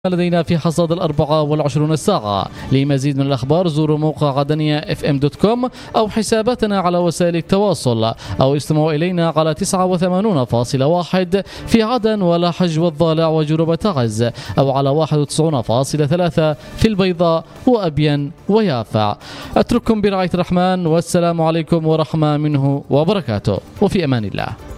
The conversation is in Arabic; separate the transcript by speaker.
Speaker 1: لدينا في حصاد 24 ساعة. لمزيد من الأخبار زوروا موقع عدنية fm.com أو حساباتنا على وسائل التواصل، أو استمعوا إلينا على 89.1 في عدن ولحج والضالع وجنوب تعز، أو على 91.3 في البيضاء وأبين ويافع. أترككم برعاية الرحمن، والسلام عليكم ورحمة منه وبركاته، وفي أمان الله.